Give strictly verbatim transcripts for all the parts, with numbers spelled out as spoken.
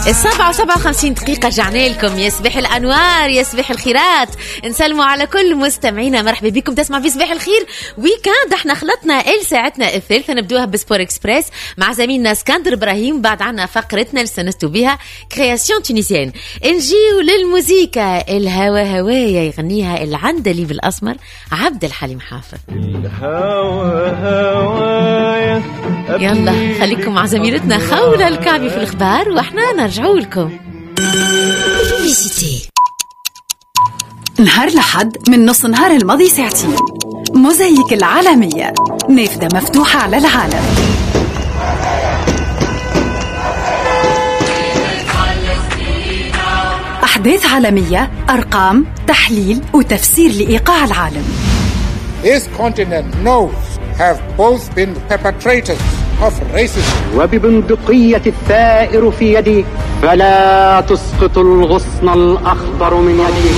السابعة وسبعة وخمسين دقيقة رجعنا لكم. يصبح الأنوار، يصبح الخيرات، نسلموا على كل مستمعينا. مرحبا بكم تسمع في صباح الخير ويكاند. احنا خلطنا لساعتنا الثالثة نبدوها بسبور اكسبريس مع زميلنا اسكندر إبراهيم. بعد عنا فقرتنا لسنستو بها كرياسيون تونيسيان. نجيو للموسيقى. الهوا هوايا يغنيها العندليب الأسمر عبد الحليم حافظ. الهوا هوايا. يلا خليكم مع زميلتنا خولة الكعبي في الأخبار واحنا نرجعوا لكم. نهار لحد من نص نهار الماضي ساعتين موزايك العالمية، نافذة مفتوحة على العالم. أحداث عالمية، أرقام، تحليل وتفسير لإيقاع العالم. This continent knows have both been perpetrators of racism. وببندقية الثائر في يدي فلا تسقط الغصن الأخضر من يدي.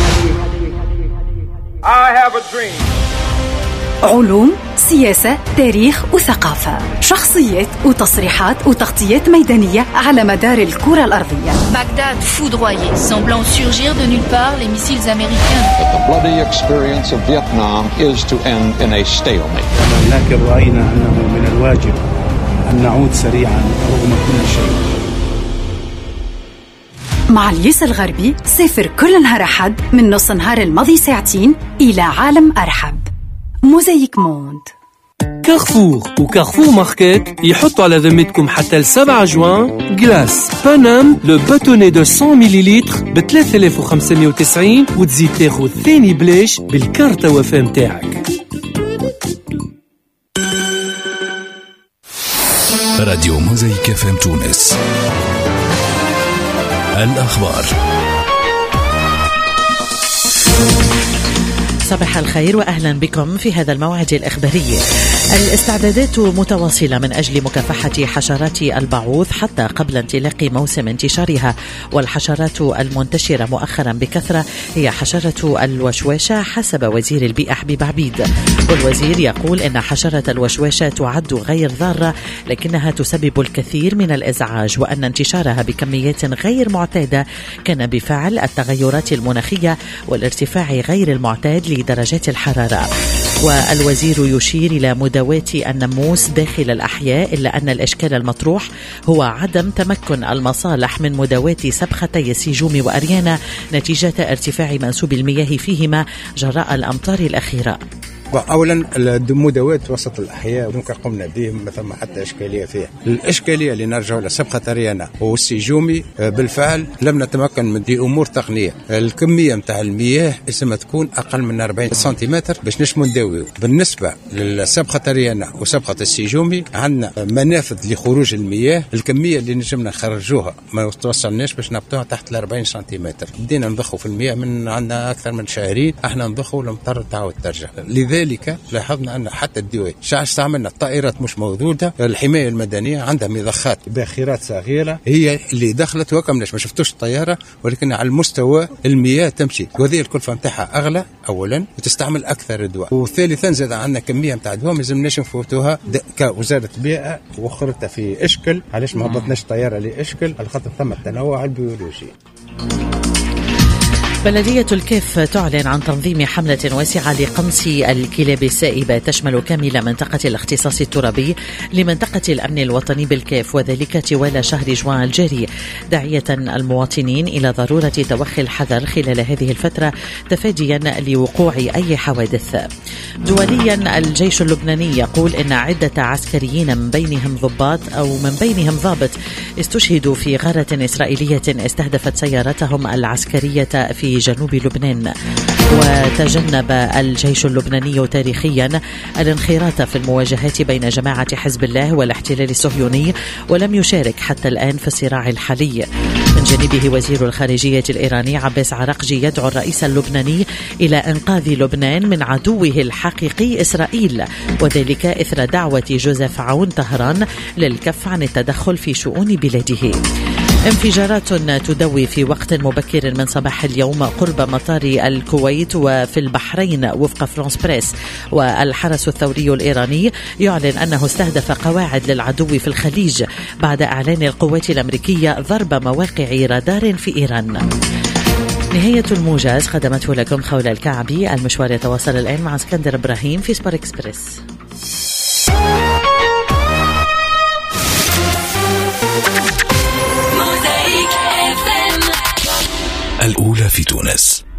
I have a dream. علوم، سياسة، تاريخ وثقافة، شخصيات وتصريحات وتغطيات ميدانية على مدار الكرة الأرضية. Bagdad foudroyé, semblant surgir de nulle part les missiles américains. The bloody experience of Vietnam is to end in a stalemate. لكن رأينا أنه من الواجب أن نعود سريعا رغم كل شيء. مع اليس الغربي سافر كل نهار أحد من نص نهار الماضي ساعتين إلى عالم أرحب. موزايك موند. كارفور وكارفور ماركت يحطوا على ذمتكم حتى السبعة جوان جلاس بانام لو باتوني دو مية مليلتر ب ثلاثة آلاف وخمسمائة وتسعين وتزيد تاخذ ثاني بلاش بالكارت وفاة متاعك. راديو موزايك اف ام تونس. الأخبار. صباح الخير وأهلا بكم في هذا الموعد الإخباري. الاستعدادات متواصلة من أجل مكافحة حشرات البعوض حتى قبل انطلاق موسم انتشارها، والحشرات المنتشرة مؤخرا بكثرة هي حشرة الوشواشة حسب وزير البيئة حبيب عبيد. والوزير يقول إن حشرة الوشواشة تعد غير ضارة لكنها تسبب الكثير من الإزعاج، وأن انتشارها بكميات غير معتادة كان بفعل التغيرات المناخية والارتفاع غير المعتاد لدرجات الحرارة. والوزير يشير إلى مداواة الناموس داخل الأحياء، إلا أن الإشكال المطروح هو عدم تمكن المصالح من مداواة سبختي السيجوم وأريانا نتيجة ارتفاع منسوب المياه فيهما جراء الأمطار الأخيرة. أولا المداواة وسط الأحياء ممكن قمنا به مثل حتى إشكالية فيها. الإشكالية اللي نرجع لسبخة أريانا والسيجومي بالفعل لم نتمكن من دي أمور تقنية. الكمية متاع المياه اسمها تكون أقل من أربعين سنتيمتر باش نشمو نداويو. بالنسبة للسبخة أريانا وسبخة السيجومي عندنا منافذ لخروج المياه، الكمية اللي نجمنا نخرجوها ما توصلناش باش نبطوها تحت الأربعين سنتيمتر. بدينا نضخوا في المياه من عندنا أكثر من شهرين، احنا نضخوا والمطر تعاود ترجع. لذلك ذلك لاحظنا أن حتى الدواء شاع استعملنا الطائرات مش موجودة. الحماية المدنية عندها مضخات باخرات صغيرة هي اللي دخلت وكملش ما شفتوش الطيارة، ولكن على المستوى المياه تمشي، وهذه الكلفة متاعها أغلى أولا وتستعمل أكثر دواء، وثالثا زاد عندنا كمية متاع دواء ما لازمناش نفوتوها كوزارة بيئة وخرتها في إشكل. علاش ما هبطناش طيارة لإشكل؟ على خاطر ثم التنوع البيولوجي. بلدية الكيف تعلن عن تنظيم حملة واسعة لقنص الكلاب السائبة تشمل كامل منطقة الاختصاص الترابي لمنطقة الأمن الوطني بالكيف، وذلك طوال شهر جوان الجاري، داعية المواطنين إلى ضرورة توخي الحذر خلال هذه الفترة تفاديا لوقوع أي حوادث. دوليا الجيش اللبناني يقول إن عدة عسكريين من بينهم ضباط أو من بينهم ضابط استشهدوا في غارة إسرائيلية استهدفت سيارتهم العسكرية في جنوب لبنان. وتجنب الجيش اللبناني تاريخيا الانخراط في المواجهات بين جماعة حزب الله والاحتلال الصهيوني، ولم يشارك حتى الآن في الصراع الحالي. من جانبه وزير الخارجية الإيراني عباس عراقجي يدعو الرئيس اللبناني إلى إنقاذ لبنان من عدوه الحقيقي إسرائيل، وذلك إثر دعوة جوزيف عون طهران للكف عن التدخل في شؤون بلاده. انفجارات تدوي في وقت مبكر من صباح اليوم قرب مطار الكويت وفي البحرين وفق فرانس بريس. والحرس الثوري الإيراني يعلن أنه استهدف قواعد للعدو في الخليج بعد إعلان القوات الأمريكية ضرب مواقع رادار في إيران. نهاية الموجز خدمته لكم خولة الكعبي. المشوار يتواصل الآن مع اسكندر إبراهيم في سبور إكسبريس. الأولى في تونس.